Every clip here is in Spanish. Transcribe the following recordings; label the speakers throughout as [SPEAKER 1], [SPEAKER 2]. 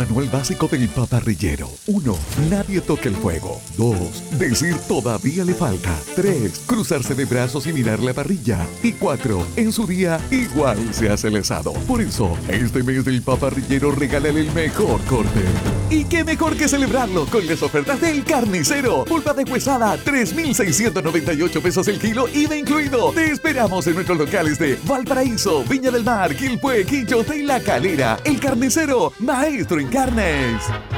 [SPEAKER 1] Manual básico del paparrillero. 1. Nadie toque el fuego. 2. Decir todavía le falta. 3. Cruzarse de brazos y mirar la parrilla. Y 4. En su día, igual se hace el asado. Por eso, este mes del paparrillero regálale el mejor corte. ¿Y qué mejor que celebrarlo con las ofertas del Carnicero? Pulpa deshuesada, 3,698 pesos el kilo, IVA incluido. Te esperamos en nuestros locales de Valparaíso, Viña del Mar, Quilpué, Quillota y La Calera. El Carnicero, maestro en carnes.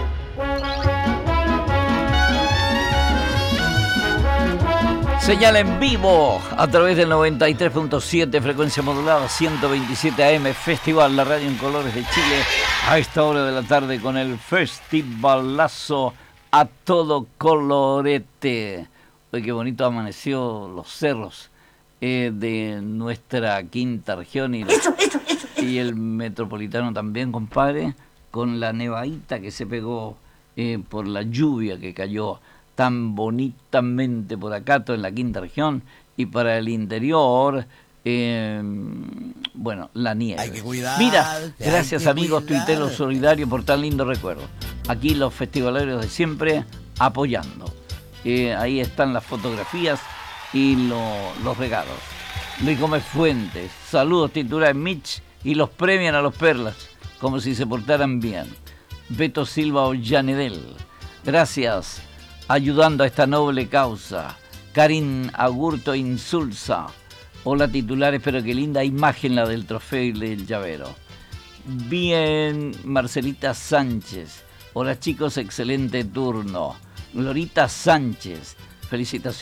[SPEAKER 2] Señal en vivo a través del 93.7, frecuencia modulada, 127 AM, Festival, la radio en colores de Chile, a esta hora de la tarde con el festivalazo a todo colorete. Hoy qué bonito amaneció los cerros de nuestra quinta región y el metropolitano también, compadre, con la nevadita que se pegó por la lluvia que cayó tan bonitamente por acá, todo en la quinta región, y para el interior, bueno, la nieve.
[SPEAKER 3] Hay que cuidar.
[SPEAKER 2] Mira, gracias amigos tuiteros solidarios por tan lindo recuerdo. Aquí los festivalarios de siempre apoyando. Ahí están las fotografías y los regalos. Luis Gómez Fuentes, saludos titulares Mitch, y los premian a los Perlas, como si se portaran bien. Beto Silva Ollanedel, gracias, ayudando a esta noble causa. Karin Agurto Insulza, hola titulares, pero qué linda imagen la del trofeo y del llavero. Bien, Marcelita Sánchez, hola chicos, excelente turno. Glorita Sánchez, felicitaciones